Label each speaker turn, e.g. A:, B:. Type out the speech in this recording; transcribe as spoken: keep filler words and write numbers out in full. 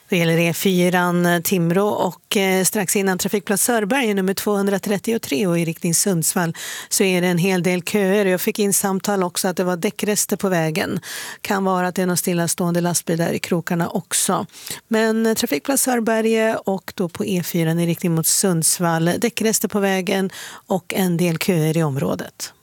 A: Det gäller E fyra Timrå och eh, strax innan trafikplats Sörberg nummer tvåhundratrettiotre och i riktning Sundsvall så är det en hel del köer. Jag fick in samtal också att det var däckrester på vägen. Kan vara att det är någon stillastående lastbil där i krokarna också. Men eh, trafikplats Sörberg och då på E fyra i riktning mot Sundsvall, däckrester på vägen och en del köer i området.